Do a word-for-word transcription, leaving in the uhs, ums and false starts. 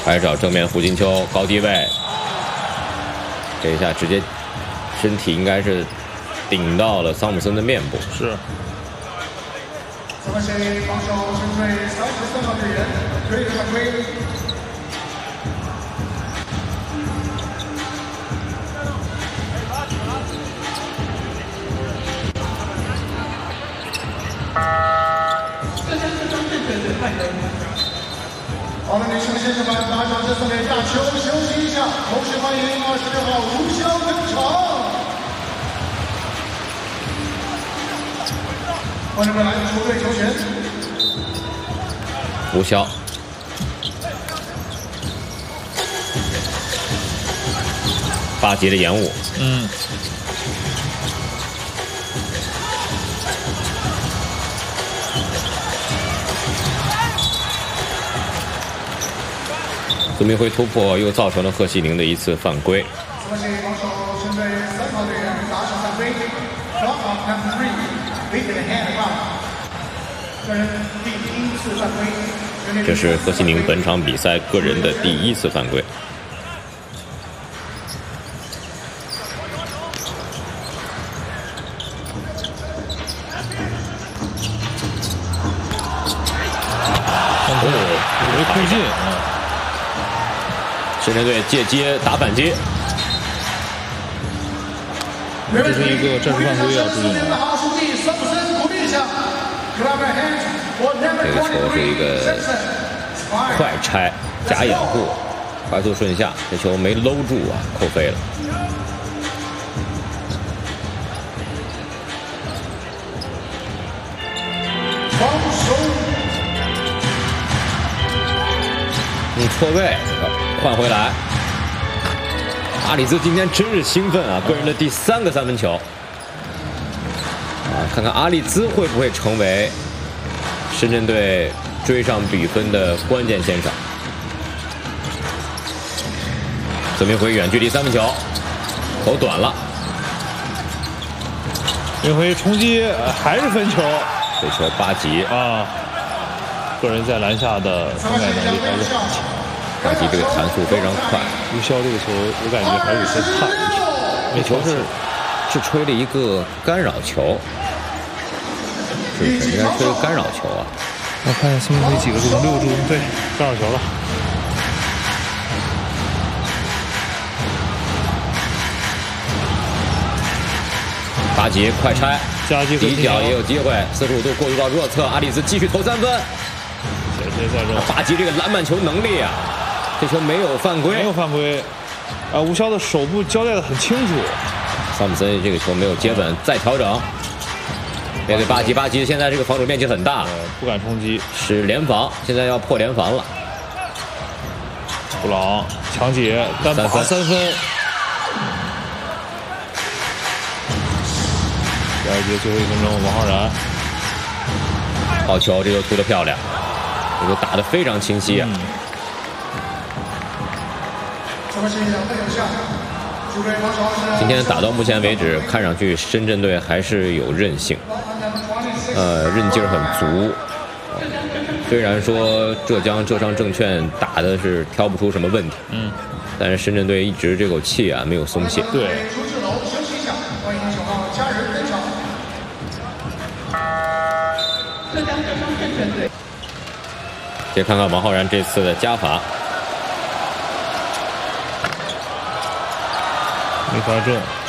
来找正面弧金球高低位，这一下直接身体应该是顶到了桑普森的面部。 是。 这么是防守针对三十三号队员追着犯规。 好了，女士们、先生们，马上这四位大球休息一下，同时欢迎二十六号吴潇登场。欢迎未来的球队球员。 吴潇，八级的延误。 嗯。 孙明辉突破，又造成了贺西宁的一次犯规。 这是防守针对三号队员打手犯规 ，drop off number three， big hand foul， 个人第一次犯规。 这是贺西宁本场比赛个人的第一次犯规。 哦，没推进啊！ 深圳队借接打反击， 这是一个战术犯规啊！注意啊！ 这个球是一个快拆假掩护，快速顺下，这球没搂住啊，扣飞了。你错位。 换回来，阿里兹今天真是兴奋啊！个人的第三个三分球啊，看看阿里兹会不会成为深圳队追上比分的关键先生。孙明辉远距离三分球，投短了。 明辉冲击还是分球， 这球八级啊！个人在篮下的覆盖能力还是很强。 巴基这个弹速非常快， 吴潇这个球我感觉还是有些差一点。 那球是是吹了一个干扰球，是不是应该吹个干扰球啊？ 我看孙明辉几个助攻，六个助攻，对，干扰球了。 巴基快拆，底角也有机会，四十五度过渡到弱侧，阿里兹继续投三分。 险些在这。 巴基这个篮板球能力啊！ 这球没有犯规， 没有犯规，啊，吴潇的手部交代的很清楚。 桑普森这个球没有接稳，再调整。面对巴基，巴基现在这个防守面积很大， 呃、不敢冲击， 是联防，现在要破联防了。 布朗强解单罚三分。第二节最后一分钟，王浩然， 好球，这球突得漂亮，这个打得非常清晰啊。嗯 今天打到目前为止，看上去深圳队还是有韧性，呃，韧劲儿很足。虽然说浙江浙商证券打的是挑不出什么问题，嗯，但是深圳队一直这口气啊没有松懈。 对。 再看看王浩然这次的加罚。 没罚中。